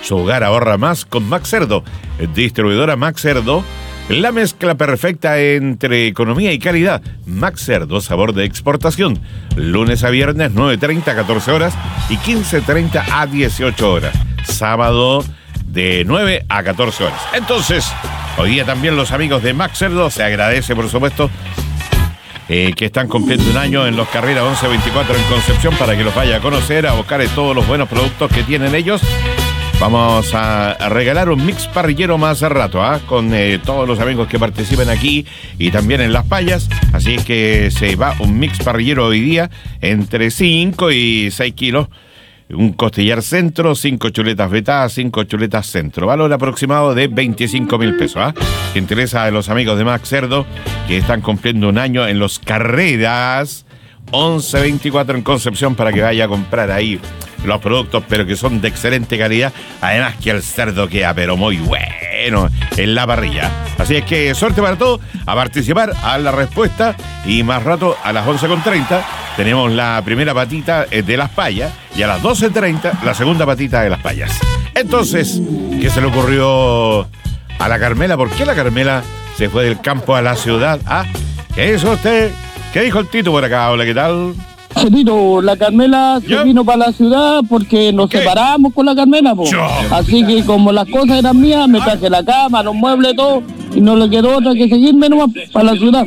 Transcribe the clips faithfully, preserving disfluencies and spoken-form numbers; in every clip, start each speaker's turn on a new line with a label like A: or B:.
A: Su hogar ahorra más con Max Cerdo. Distribuidora Max Cerdo, la mezcla perfecta entre economía y calidad. Max Cerdo, sabor de exportación. Lunes a viernes, nueve treinta a catorce horas y quince treinta a dieciocho horas. Sábado de nueve a catorce horas. Entonces, hoy día también los amigos de Max Cerdo, se agradece por supuesto eh, que están cumpliendo un año en los Carreras once veinticuatro en Concepción, para que los vaya a conocer, a buscar todos los buenos productos que tienen ellos. Vamos a, a regalar un mix parrillero más a rato, ¿ah? Con eh, todos los amigos que participen aquí y también en Las Payas. Así es que se va un mix parrillero hoy día entre cinco y seis kilos. Un costillar centro, cinco chuletas vetadas, cinco chuletas centro. Valor aproximado de veinticinco mil pesos. ¿ah? Que interesa a los amigos de Max Cerdo, que están cumpliendo un año en los Carreras once veinticuatro en Concepción, para que vaya a comprar ahí los productos, pero que son de excelente calidad. Además que el cerdo queda pero muy bueno en la parrilla. Así es que suerte para todos, a participar, a la respuesta. Y más rato, a las once treinta, tenemos la primera patita de Las Payas, y a las doce treinta la segunda patita de Las Payas. Entonces, ¿qué se le ocurrió a la Carmela? ¿Por qué la Carmela se fue del campo a la ciudad? ¿Ah? ¿Qué hizo usted? ¿Qué dijo el Tito por acá? Hola, ¿qué tal?
B: Tito, la Carmela se ¿Ya? vino para la ciudad porque nos ¿Qué? separamos con la Carmela, po. Yo. Así que como las cosas eran mías, me traje la cama, los muebles, todo, y no le quedó otra que seguirme nomás para la ciudad.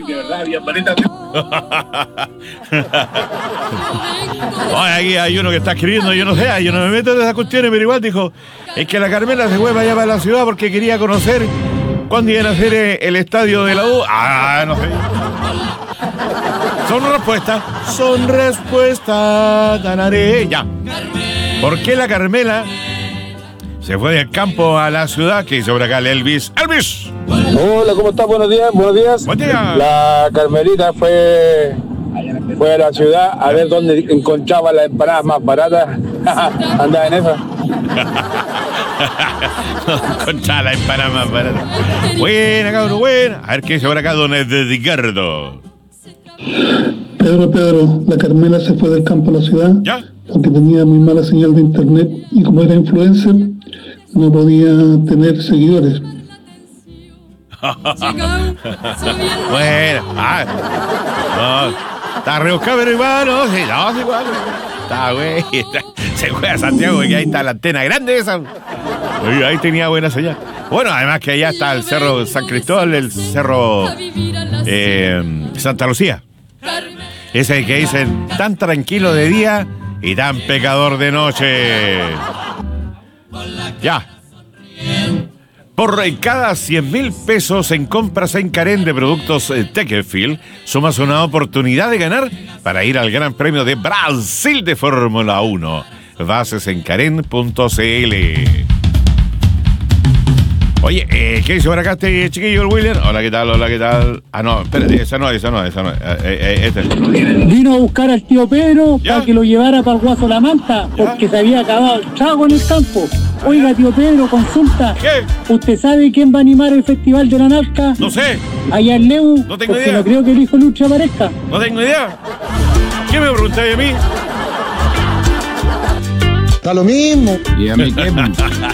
A: Oye, aquí hay uno que está escribiendo, yo no sé, yo no me meto en esas cuestiones, pero igual dijo, es que la Carmela se fue para allá para la ciudad porque quería conocer cuándo iban a hacer el estadio de la U. Ah, no sé. Son respuestas, son respuestas, ganaré. Ya. ¿Por qué la Carmela se fue del campo a la ciudad? Que hizo por acá el Elvis. ¡Elvis!
C: Hola, ¿cómo estás? Buenos días, buenos días.
A: Buen día.
C: La Carmelita fue, fue a la ciudad a ver dónde encontraba las empanadas más baratas. Andaba en esa.
A: Encontraba la empanada más barata. Buena, cabrón, buena. A ver qué dice por acá don Edgardo.
D: Pedro, Pedro, la Carmela se fue del campo a la ciudad
A: ¿Ya?
D: porque tenía muy mala señal de internet y como era influencer no podía tener seguidores.
A: Bueno, ah, no, está rebuscado, pero igual, no, sí, no, sí, igual. Está, güey, se fue a Santiago, porque ahí está la antena grande esa. Uy, ahí tenía buena señal. Bueno, además que allá está el Cerro San Cristóbal, el Cerro eh, Santa Lucía. Ese que dicen tan tranquilo de día y tan pecador de noche. Ya. Por cada cien mil pesos en compras en Carén de productos Tekefield, sumas una oportunidad de ganar para ir al Gran Premio de Brasil de Fórmula uno. Bases en Carén punto c l. Oye, eh, ¿qué dice por acá este chiquillo, el Willer? Hola, ¿qué tal? Hola, ¿qué tal? Ah, no, espérate, esa no, esa no, esa no. Eh, eh, este.
B: Vino a buscar al tío Pedro ¿Ya? para que lo llevara para el Guaso La Manta, porque ¿Ya? se había acabado el trago en el campo. Oiga, tío Pedro, consulta.
A: ¿Qué?
B: ¿Usted sabe quién va a animar el Festival de la Nazca?
A: No sé.
B: Allá en Leu.
A: No tengo
B: porque
A: idea.
B: no creo que el hijo Lucha aparezca.
A: No tengo idea. ¿Qué me preguntáis a mí?
C: Está lo mismo.
E: ¿Y a mí qué?